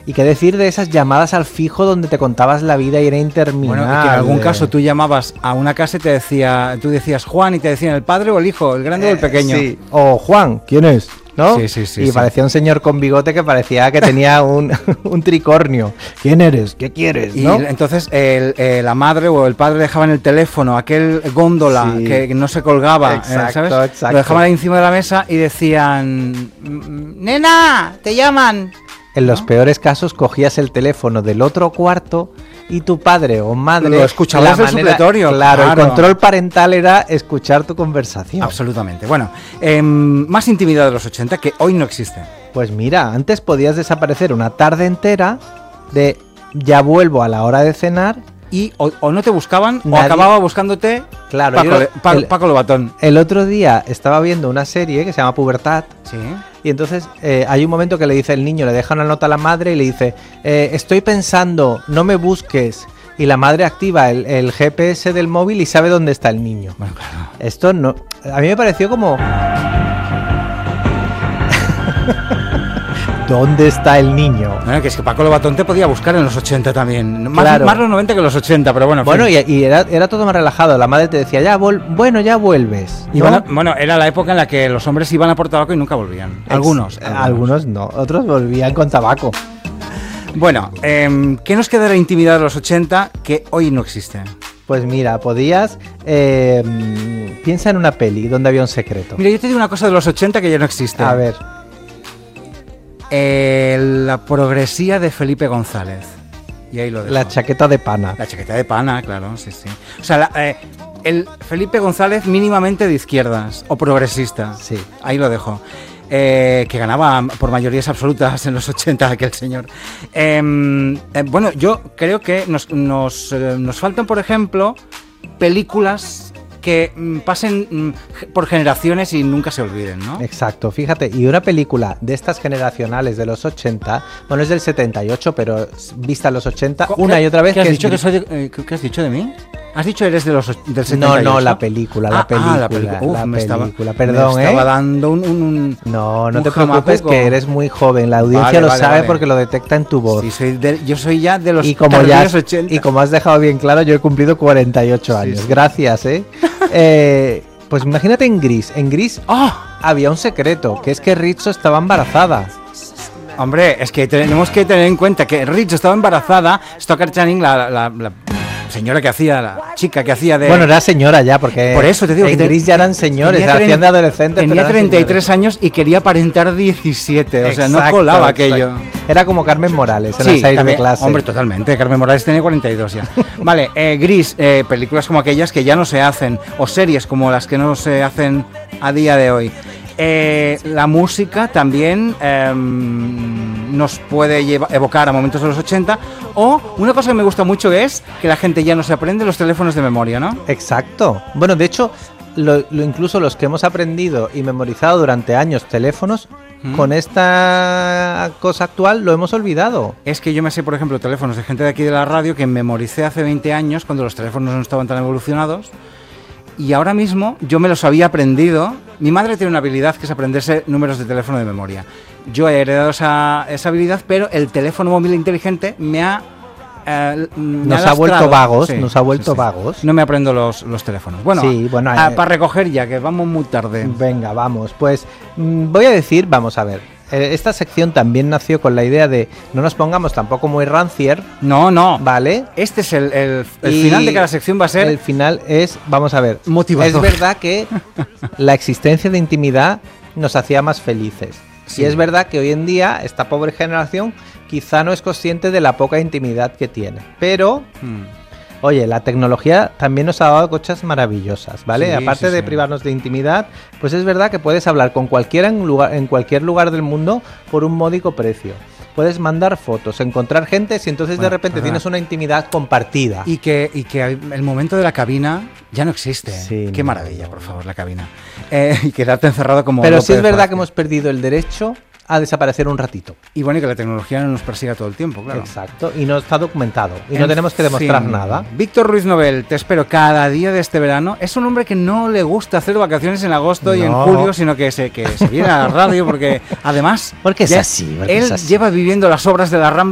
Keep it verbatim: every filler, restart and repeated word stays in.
Y qué decir de esas llamadas al fijo donde te contabas la vida y era interminable. Bueno, y que en algún caso tú llamabas a una casa y te decía, tú decías Juan y te decían el padre o el hijo, el grande eh, o el pequeño. Sí. O Juan, ¿quién es? ¿No? Sí, sí, sí. Y sí. parecía un señor con bigote que parecía que tenía un, un tricornio. ¿Quién eres? ¿Qué quieres? ¿No? Y entonces el, eh, la madre o el padre dejaban el teléfono, aquel góndola sí. que no se colgaba, exacto, eh, ¿sabes? Exacto. Lo dejaban ahí encima de la mesa y decían, nena, te llaman. En los ¿no? peores casos cogías el teléfono del otro cuarto y tu padre o madre lo escuchabas en el supletorio. Claro, claro, el control parental era escuchar tu conversación. Absolutamente. Bueno, eh, más intimidad de los ochenta que hoy no existe. Pues mira, antes podías desaparecer una tarde entera de ya vuelvo a la hora de cenar. Y o, o no te buscaban Nadie... o acababa buscándote claro, Paco, yo, pa, el, Paco Lobatón. El otro día estaba viendo una serie que se llama Pubertad. Sí. Y entonces eh, hay un momento que le dice el niño, le deja una nota a la madre y le dice, eh, estoy pensando, no me busques. Y la madre activa el, el G P S del móvil y sabe dónde está el niño. Bueno, claro. Esto no... A mí me pareció como... ¿Dónde está el niño? Bueno, que es que Paco Lobatón te podía buscar en los ochenta también. Más, claro. más los noventa que los ochenta, pero bueno. Bueno, y, y era, era todo más relajado. La madre te decía, ya vol bueno, ya vuelves. ¿no? Y bueno, bueno, era la época en la que los hombres iban a por tabaco y nunca volvían. Algunos. Algunos, algunos no. Otros volvían con tabaco. Bueno, eh, ¿qué nos queda de la intimidad de los ochenta que hoy no existe? Pues mira, podías... Eh, piensa en una peli donde había un secreto. Mira, yo te digo una cosa de los ochenta que ya no existe. A ver... Eh, la progresía de Felipe González. Y ahí lo dejo. La chaqueta de pana. La chaqueta de pana, claro, sí, sí. O sea, la, eh, el Felipe González mínimamente de izquierdas o progresista. Sí. Ahí lo dejo. Eh, que ganaba por mayorías absolutas en los ochenta aquel señor. Eh, eh, bueno, yo creo que nos, nos, eh, nos faltan, por ejemplo, películas que mm, pasen mm, por generaciones y nunca se olviden, ¿no? Exacto, fíjate, y una película de estas generacionales de los ochenta, bueno, es del setenta y ocho, pero vista en los ochenta, una y otra vez... ¿Qué has, que dicho, es... que soy de, eh, ¿Qué has dicho de mí? ¿Has dicho eres de los del setenta y ocho? No, no, la película, la ah, película, ah, la película. Uf, la me película. Estaba, Perdón, me ¿eh? estaba dando un... un, un no, no un te preocupes jamacuco. Que eres muy joven, la audiencia vale, lo vale, sabe vale. porque lo detecta en tu voz. Sí, soy de, yo soy ya de los y como ya has, ochenta. Y como has dejado bien claro, yo he cumplido cuarenta y ocho años. Sí, sí. Gracias, ¿eh? eh Pues imagínate en Gris. En Gris oh, había un secreto, que es que Rizzo estaba embarazada. Hombre, es que tenemos que tener en cuenta que Rizzo estaba embarazada. Stockard Channing, la, la, la señora que hacía, la chica que hacía de... Bueno, era señora ya, porque por eso te digo en que Gris ya eran señores, hacían de adolescentes. Tenía treinta y tres años y quería aparentar diecisiete, o sea, no exacto, colaba exacto. aquello. Era como Carmen Morales en sí, las seis también, de clase. Hombre, totalmente, Carmen Morales tenía cuarenta y dos ya. Vale, eh, Gris, eh, películas como aquellas que ya no se hacen, o series como las que no se hacen a día de hoy. Eh, la música también eh, nos puede lleva, evocar a momentos de los ochenta. O una cosa que me gusta mucho es que la gente ya no se aprende los teléfonos de memoria, ¿no? Exacto. Bueno, de hecho, lo, lo incluso los que hemos aprendido y memorizado durante años teléfonos, ¿Mm? Con esta cosa actual lo hemos olvidado. Es que yo me sé, por ejemplo, teléfonos de gente de aquí de la radio que memoricé hace veinte años cuando los teléfonos no estaban tan evolucionados. Y ahora mismo yo me los había aprendido. Mi madre tiene una habilidad que es aprenderse números de teléfono de memoria. Yo he heredado esa, esa habilidad, pero el teléfono móvil inteligente me ha... Eh, me nos ha, ha vuelto vagos, sí, nos ha vuelto sí, sí. vagos. No me aprendo los, los teléfonos. Bueno, sí, bueno a, eh, para recoger ya, que vamos muy tarde. Venga, vamos. Pues mmm, voy a decir, vamos a ver. Esta sección también nació con la idea de no nos pongamos tampoco muy rancier. No, no. ¿Vale? Este es el, el, el final de cada sección va a ser... El final es, vamos a ver, motivador. Es verdad que la existencia de intimidad nos hacía más felices. Sí. Y es verdad que hoy en día esta pobre generación quizá no es consciente de la poca intimidad que tiene. Pero... Hmm. Oye, la tecnología también nos ha dado cosas maravillosas, ¿vale? Sí, Aparte sí, de sí. privarnos de intimidad, pues es verdad que puedes hablar con cualquiera en, lugar, en cualquier lugar del mundo por un módico precio. Puedes mandar fotos, encontrar gente y entonces bueno, de repente ¿verdad? Tienes una intimidad compartida. Y que, y que el momento de la cabina ya no existe. Sí, Qué no, maravilla, por favor, la cabina. Eh, y quedarte encerrado como... Pero sí es verdad que hemos perdido el derecho a desaparecer un ratito. Y bueno, y que la tecnología no nos persiga todo el tiempo, claro. Exacto, y no está documentado, y en no tenemos que demostrar fin. nada. Víctor Ruiz Nobel, te espero cada día de este verano. Es un hombre que no le gusta hacer vacaciones en agosto no. y en julio, sino que se, que se viene a la radio porque además... Porque es así. Porque él es así. lleva viviendo las obras de la Rambla